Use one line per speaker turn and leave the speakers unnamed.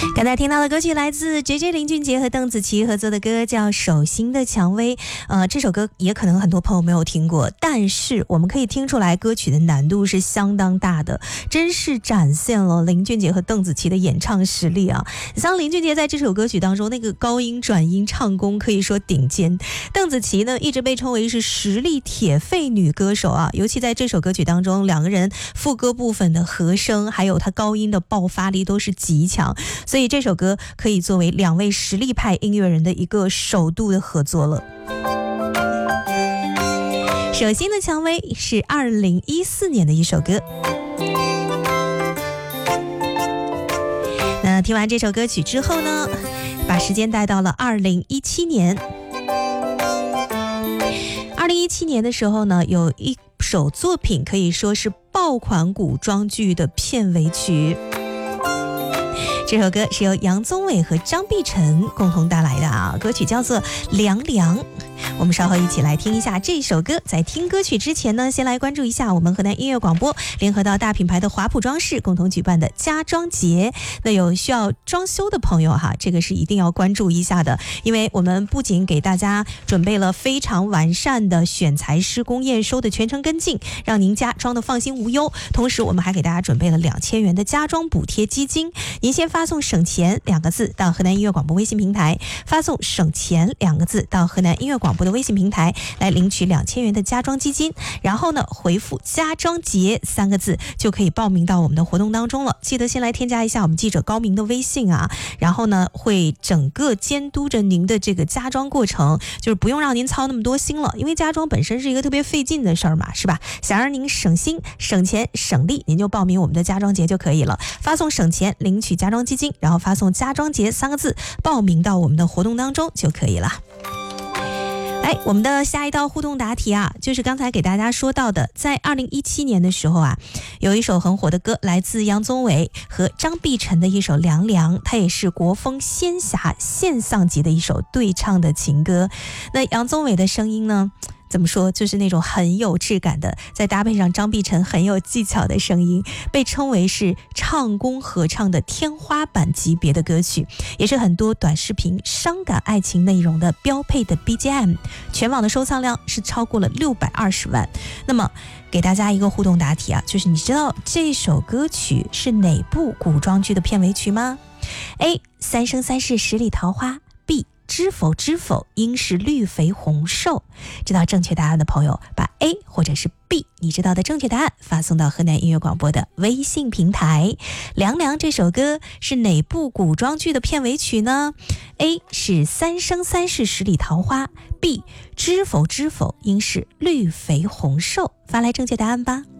刚才听到的歌曲来自 JJ 林俊杰和邓紫棋合作的歌，叫《手心的蔷薇》。这首歌也可能很多朋友没有听过，但是我们可以听出来歌曲的难度是相当大的，真是展现了林俊杰和邓紫棋的演唱实力啊！像林俊杰在这首歌曲当中那个高音转音唱功可以说顶尖，邓紫棋呢一直被称为是实力铁肺女歌手啊，尤其在这首歌曲当中，两个人副歌部分的和声还有她高音的爆发力都是极强，所以这首歌可以作为两位实力派音乐人的一个首度的合作了。手心的蔷薇是2014年的一首歌。那听完这首歌曲之后呢，把时间带到了2017年。2017年的时候呢，有一首作品可以说是爆款古装剧的片尾曲。这首歌是由杨宗纬和张碧晨共同带来的啊，歌曲叫做《凉凉》。我们稍后一起来听一下这首歌。在听歌曲之前呢，先来关注一下我们河南音乐广播联合到大品牌的华普装饰共同举办的家装节。那有需要装修的朋友哈，这个是一定要关注一下的，因为我们不仅给大家准备了非常完善的选材施工验收的全程跟进，让您家装的放心无忧，同时我们还给大家准备了2000元的家装补贴基金。您先发送省钱2个字到河南音乐广播微信平台，发送省钱2个字到河南音乐广播的微信平台来领取2000元的家装基金，然后呢回复家装节3个字就可以报名到我们的活动当中了。记得先来添加一下我们记者高明的微信啊，然后呢会整个监督着您的这个家装过程，就是不用让您操那么多心了，因为家装本身是一个特别费劲的事儿嘛，是吧？想让您省心省钱省力，您就报名我们的家装节就可以了，发送省钱领取家装基金，然后发送家装节3个字报名到我们的活动当中就可以了。我们的下一道互动答题啊，就是刚才给大家说到的，在2017年的时候啊，有一首很火的歌，来自杨宗纬和张碧晨的一首《凉凉》，它也是国风仙侠现象级的一首对唱的情歌。那杨宗纬的声音呢，怎么说，就是那种很有质感的，再搭配上张碧晨很有技巧的声音，被称为是唱功合唱的天花板级别的歌曲，也是很多短视频伤感爱情内容的标配的 BGM， 全网的收藏量是超过了620万。那么给大家一个互动答题啊，就是你知道这首歌曲是哪部古装剧的片尾曲吗？ A 三生三世十里桃花， B知否知否应是绿肥红瘦。知道正确答案的朋友把 A 或者是 B 你知道的正确答案发送到河南音乐广播的微信平台。凉凉这首歌是哪部古装剧的片尾曲呢？ A 是三生三世十里桃花， B 知否知否应是绿肥红瘦。发来正确答案吧。